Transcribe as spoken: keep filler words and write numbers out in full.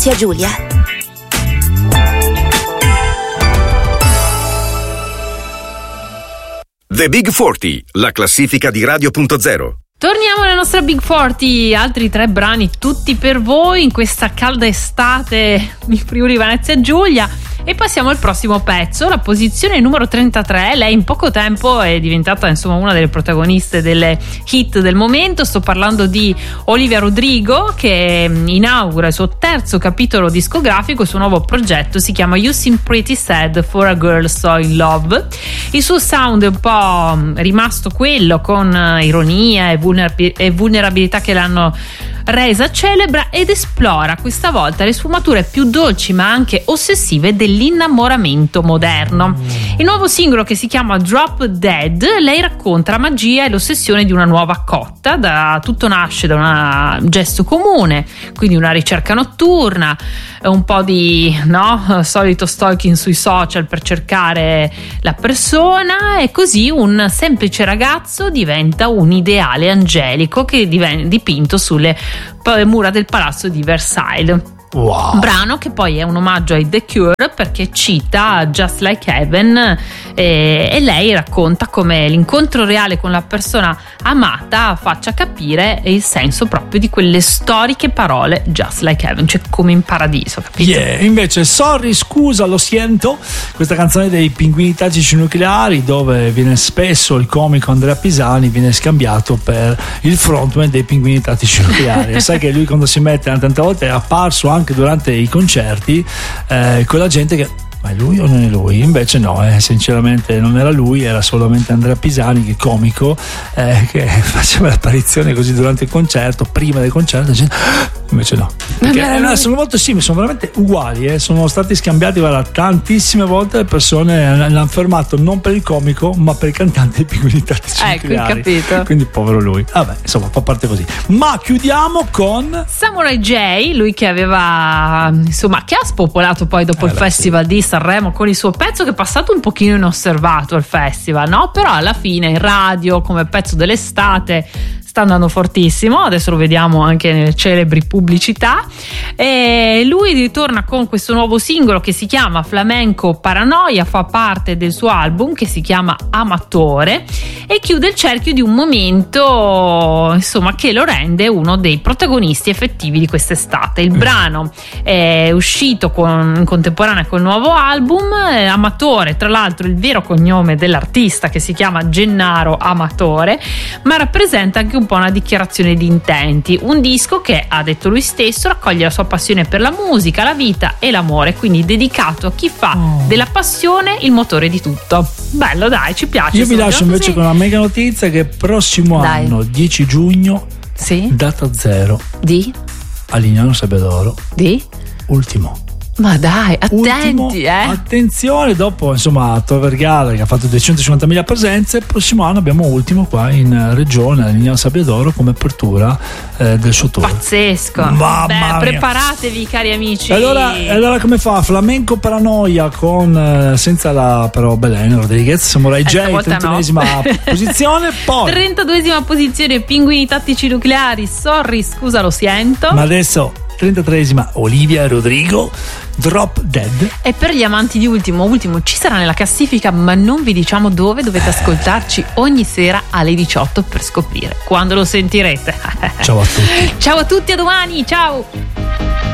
Venezia Giulia. The Big quaranta, la classifica di Radio punto zero. Torniamo alla nostra Big quaranta, altri tre brani tutti per voi in questa calda estate di Friuli Venezia Giulia. E passiamo al prossimo pezzo, la posizione numero trentatré. Lei in poco tempo è diventata insomma una delle protagoniste delle hit del momento. Sto parlando di Olivia Rodrigo, che inaugura il suo terzo capitolo discografico. Il suo nuovo progetto si chiama You Seem Pretty Sad for a Girl So in Love. Il suo sound è un po' rimasto quello, con ironia e, vulner- e vulnerabilità che l'hanno resa celebre, ed esplora questa volta le sfumature più dolci ma anche ossessive dell'innamoramento moderno. Il nuovo singolo, che si chiama Drop Dead, lei racconta la magia e l'ossessione di una nuova cotta. Da tutto nasce da un gesto comune, quindi una ricerca notturna, un po' di no solito stalking sui social per cercare la persona, e così un semplice ragazzo diventa un ideale angelico che diven- dipinto sulle mura del palazzo di Versailles. Wow. Brano che poi è un omaggio ai The Cure, perché cita Just Like Heaven, e, e lei racconta come l'incontro reale con la persona amata faccia capire il senso proprio di quelle storiche parole Just Like Heaven, cioè come in paradiso, capito? Yeah. Invece Sorry, scusa, lo siento, questa canzone dei Pinguini Tattici Nucleari, dove viene spesso il comico Andrea Pisani viene scambiato per il frontman dei Pinguini Tattici Nucleari. Sai che lui, quando si mette, tante volte è apparso anche anche durante i concerti eh, con la gente che ma è lui o non è lui? Invece no, eh, sinceramente non era lui, era solamente Andrea Pisani, che è comico, eh, che faceva l'apparizione così durante il concerto, prima del concerto, invece no. Perché eh, sono molto simili, sono veramente uguali, eh, sono stati scambiati, guarda, tantissime volte. Le persone l'hanno fermato non per il comico ma per il cantante dei Pinguini Tattici Nucleari. Ecco, capito. Quindi povero lui. Vabbè, insomma, fa parte così. Ma chiudiamo con Samurai J, lui che aveva insomma che ha spopolato poi dopo eh, il beh, festival sì. di Sanremo con il suo pezzo, che è passato un pochino inosservato al festival, no? Però alla fine in radio come pezzo dell'estate sta andando fortissimo, adesso lo vediamo anche nelle celebri pubblicità. E lui ritorna con questo nuovo singolo che si chiama Flamenco Paranoia, fa parte del suo album che si chiama Amatore, e chiude il cerchio di un momento insomma che lo rende uno dei protagonisti effettivi di quest'estate. Il brano è uscito con, in contemporanea col nuovo album. eh, Amatore, tra l'altro il vero cognome dell'artista, che si chiama Gennaro Amatore, ma rappresenta anche un po' una dichiarazione di intenti, un disco che, ha detto lui stesso, raccoglie la sua passione per la musica, la vita e l'amore, quindi dedicato a chi fa oh. della passione il motore di tutto. Bello, dai, ci piace. Io vi lascio invece sì. con una mega notizia, che prossimo dai. anno, dieci giugno, sì? data zero di a Lignano Sabbiadoro, di ultimo. Ma dai, attenti, Ultimo, eh. Attenzione, dopo insomma Tor Vergara, che ha fatto duecentocinquantamila presenze, il prossimo anno abbiamo Ultimo qua in regione, a Lignano Sabbiadoro, come apertura eh, del suo tour. Pazzesco. Mamma Beh, mia. preparatevi, cari amici. E allora, e allora come fa? Flamenco Paranoia con eh, senza la però Belen Rodriguez, Samurai J, trentunesima no. posizione, poi trentaduesima posizione Pinguini Tattici Nucleari, Sorry, scusa, lo siento. Ma adesso trentatreesima Olivia Rodrigo, Drop Dead. E per gli amanti di Ultimo, Ultimo ci sarà nella classifica, ma non vi diciamo dove. Dovete ascoltarci ogni sera alle diciotto per scoprire quando lo sentirete. Ciao a tutti. Ciao a tutti, a domani, ciao.